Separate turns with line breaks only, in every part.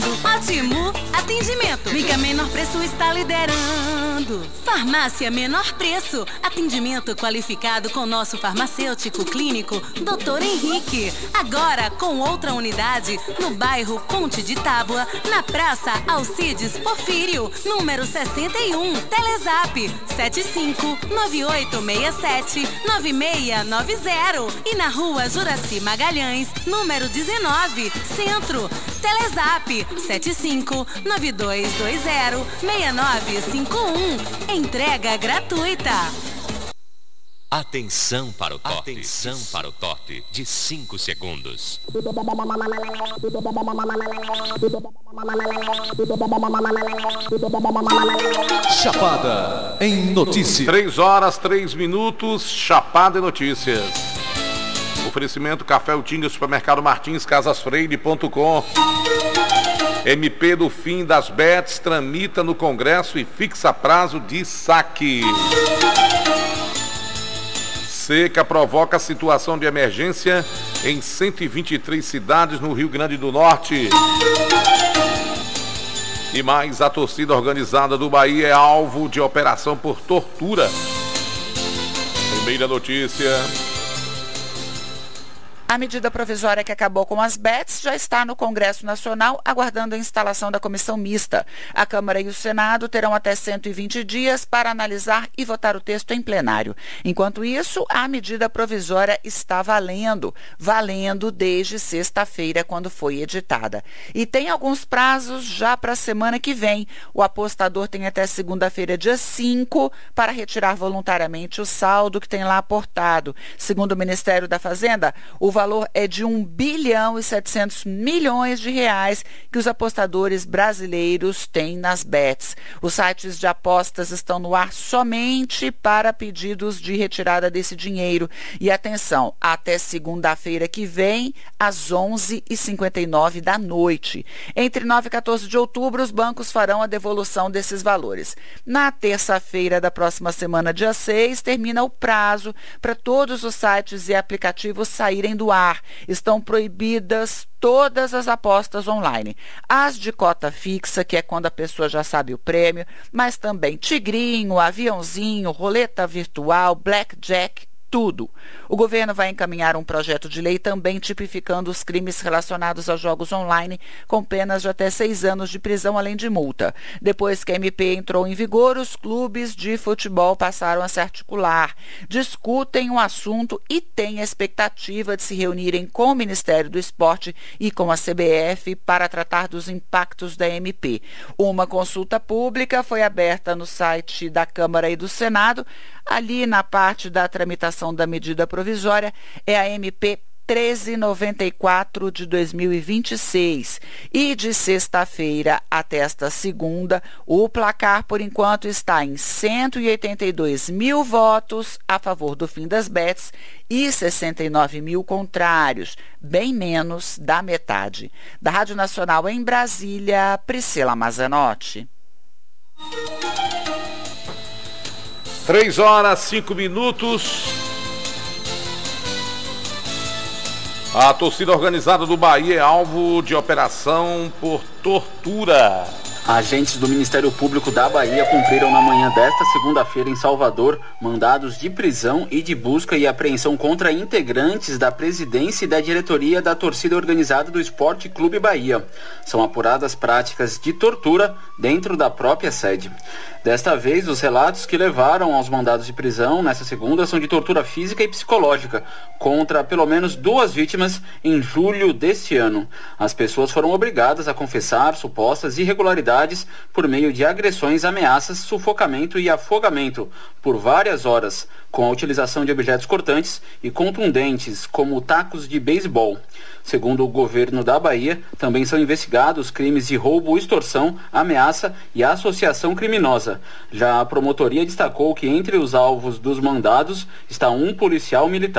liderando. Ótimo atendimento. Liga Menor Preço está liderando. Farmácia Menor Preço. Atendimento qualificado com nosso farmacêutico clínico, Dr. Henrique. Agora com outra unidade no bairro Ponte de Tábua, na Praça Alcides Porfírio, número 61. Telezap 7598679690 e na Rua Juraci Magalhães, número 19, Centro. Telezap 7592206951. Entrega gratuita.
Atenção para o top. Atenção para o top de 5 segundos.
Chapada em notícias.
3 horas, 3 minutos. Chapada em notícias. Oferecimento Café Utinga, Supermercado Martins, casasfreire.com. MP do fim das bets tramita no Congresso e fixa prazo de saque. Seca provoca situação de emergência em 123 cidades no Rio Grande do Norte. E mais, a torcida organizada do Bahia é alvo de operação por tortura. Primeira notícia.
A medida provisória que acabou com as bets já está no Congresso Nacional, aguardando a instalação da comissão mista. A Câmara e o Senado terão até 120 dias para analisar e votar o texto em plenário. Enquanto isso, a medida provisória está valendo desde sexta-feira, quando foi editada. E tem alguns prazos já para a semana que vem. O apostador tem até segunda-feira, dia 5, para retirar voluntariamente o saldo que tem lá aportado. Segundo o Ministério da Fazenda, o valor é de 1 bilhão e 700 milhões de reais que os apostadores brasileiros têm nas bets. Os sites de apostas estão no ar somente para pedidos de retirada desse dinheiro. E atenção, até segunda-feira que vem, às 11h59 da noite. Entre 9 e 14 de outubro, os bancos farão a devolução desses valores. Na terça-feira da próxima semana, dia 6, termina o prazo para todos os sites e aplicativos saírem do ar. Estão proibidas todas as apostas online. As de cota fixa, que é quando a pessoa já sabe o prêmio, mas também tigrinho, aviãozinho, roleta virtual, blackjack, tudo. O governo vai encaminhar um projeto de lei também tipificando os crimes relacionados a jogos online com penas de até 6 anos de prisão, além de multa. Depois que a MP entrou em vigor, os clubes de futebol passaram a se articular, discutem o assunto e têm a expectativa de se reunirem com o Ministério do Esporte e com a CBF para tratar dos impactos da MP. Uma consulta pública foi aberta no site da Câmara e do Senado. Ali na parte da tramitação da medida provisória é a MP 1394 de 2026. E de sexta-feira até esta segunda, o placar por enquanto está em 182 mil votos a favor do fim das bets e 69 mil contrários, bem menos da metade. Da Rádio Nacional em Brasília, Priscila Mazanotti.
3 horas, 5 minutos. A torcida organizada do Bahia é alvo de operação por tortura.
Agentes do Ministério Público da Bahia cumpriram na manhã desta segunda-feira em Salvador mandados de prisão e de busca e apreensão contra integrantes da presidência e da diretoria da torcida organizada do Esporte Clube Bahia. São apuradas práticas de tortura dentro da própria sede. Desta vez, os relatos que levaram aos mandados de prisão nesta segunda são de tortura física e psicológica contra pelo menos 2 vítimas em julho deste ano. As pessoas foram obrigadas a confessar supostas irregularidades por meio de agressões, ameaças, sufocamento e afogamento por várias horas, com a utilização de objetos cortantes e contundentes, como tacos de beisebol. Segundo o governo da Bahia, também são investigados crimes de roubo, extorsão, ameaça e associação criminosa. Já a promotoria destacou que entre os alvos dos mandados está um policial militar.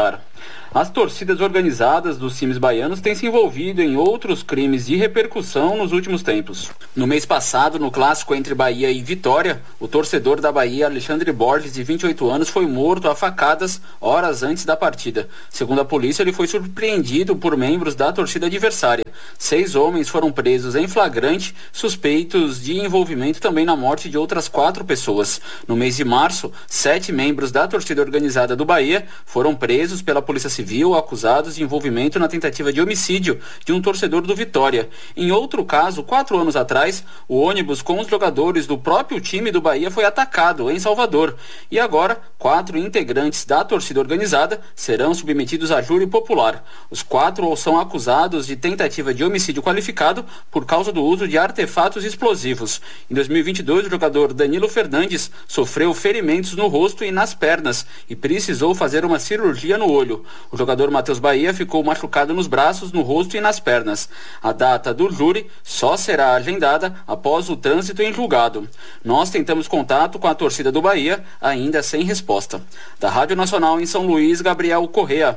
As torcidas organizadas dos times baianos têm se envolvido em outros crimes de repercussão nos últimos tempos. No mês passado, no clássico entre Bahia e Vitória, o torcedor da Bahia, Alexandre Borges, de 28 anos, foi morto a facadas horas antes da partida. Segundo a polícia, ele foi surpreendido por membros da torcida adversária. 6 homens foram presos em flagrante, suspeitos de envolvimento também na morte de outras 4 pessoas. No mês de março, 7 membros da torcida organizada do Bahia foram presos pela Polícia Civil, acusados de envolvimento na tentativa de homicídio de um torcedor do Vitória. Em outro caso, 4 anos atrás, o ônibus com os jogadores do próprio time do Bahia foi atacado em Salvador. E agora, 4 integrantes da torcida organizada serão submetidos a júri popular. Os 4 são acusados de tentativa de homicídio qualificado por causa do uso de artefatos explosivos. Em 2022, o jogador Danilo Fernandes sofreu ferimentos no rosto e nas pernas e precisou fazer uma cirurgia no olho. O jogador Matheus Bahia ficou machucado nos braços, no rosto e nas pernas. A data do júri só será agendada após o trânsito em julgado. Nós tentamos contato com a torcida do Bahia, ainda sem resposta. Da Rádio Nacional em São Luís, Gabriel Correa.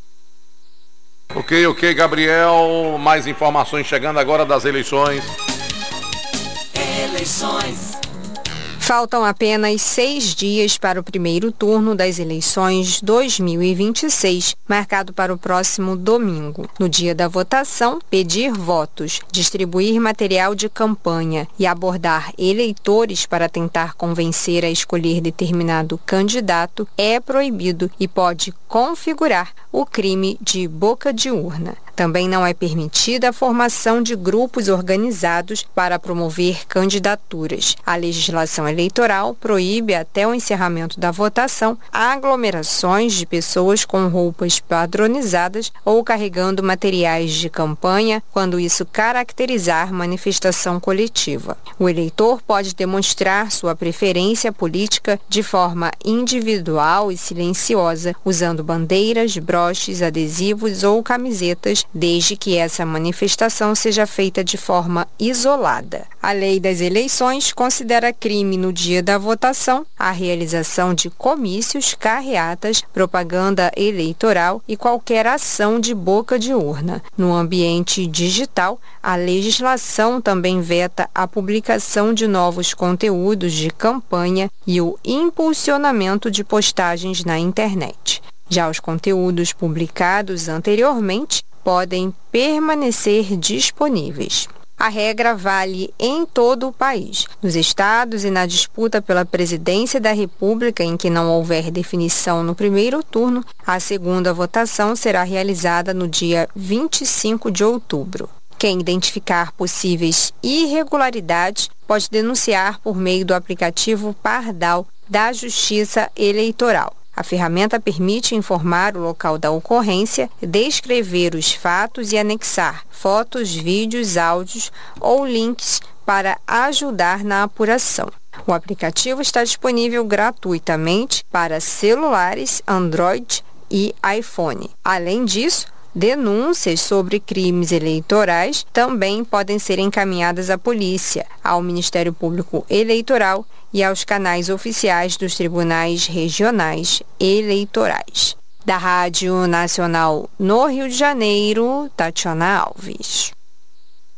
Ok, Gabriel. Mais informações chegando agora das eleições.
Faltam apenas 6 dias para o primeiro turno das eleições 2026, marcado para o próximo domingo. No dia da votação, pedir votos, distribuir material de campanha e abordar eleitores para tentar convencer a escolher determinado candidato é proibido e pode configurar o crime de boca de urna. Também não é permitida a formação de grupos organizados para promover candidaturas. A legislação eleitoral proíbe, até o encerramento da votação, aglomerações de pessoas com roupas padronizadas ou carregando materiais de campanha, quando isso caracterizar manifestação coletiva. O eleitor pode demonstrar sua preferência política de forma individual e silenciosa, usando bandeiras, broches, adesivos ou camisetas, desde que essa manifestação seja feita de forma isolada. A Lei das Eleições considera crime no dia da votação a realização de comícios, carreatas, propaganda eleitoral e qualquer ação de boca de urna. No ambiente digital, a legislação também veta a publicação de novos conteúdos de campanha e o impulsionamento de postagens na internet. Já os conteúdos publicados anteriormente podem permanecer disponíveis. A regra vale em todo o país. Nos estados e na disputa pela presidência da República, em que não houver definição no primeiro turno, a segunda votação será realizada no dia 25 de outubro. Quem identificar possíveis irregularidades pode denunciar por meio do aplicativo Pardal da Justiça Eleitoral. A ferramenta permite informar o local da ocorrência, descrever os fatos e anexar fotos, vídeos, áudios ou links para ajudar na apuração. O aplicativo está disponível gratuitamente para celulares Android e iPhone. Além disso, denúncias sobre crimes eleitorais também podem ser encaminhadas à polícia, ao Ministério Público Eleitoral e aos canais oficiais dos tribunais regionais eleitorais. Da Rádio Nacional no Rio de Janeiro, Tatiana Alves.